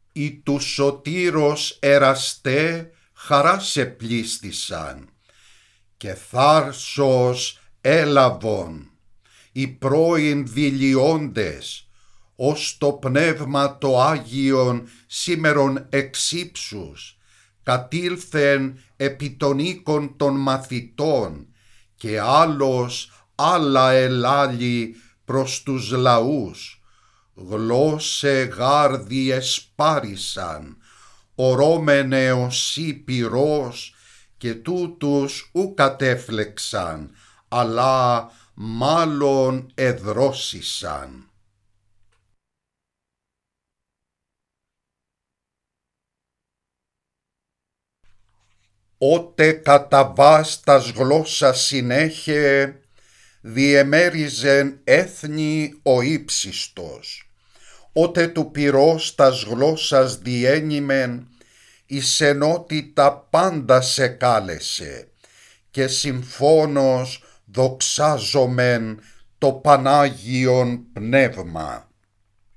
Οι του σωτήρος εραστέ χαράς επλήστησαν και θάρσος έλαβον οι πρώην δηλιώντες, ως το Πνεύμα το Άγιον σήμερον εξύψους κατήλθεν επί των οίκων των μαθητών, και άλλος άλλα ελάλη προς τους λαούς. Γλώσσε γάρδι εσπάρισαν, ορώμενε οσί πυρός, και τούτους ου κατέφλεξαν, αλλά μάλλον εδρόσισαν. Ότε κατά βάστας γλώσσας συνέχε, διεμέριζεν έθνη ο ύψιστος. Ότε του πυρός τας γλώσσας διένυμεν, εις ενότητα πάντα σε κάλεσε, και συμφώνος δοξάζομεν το Πανάγιον Πνεύμα.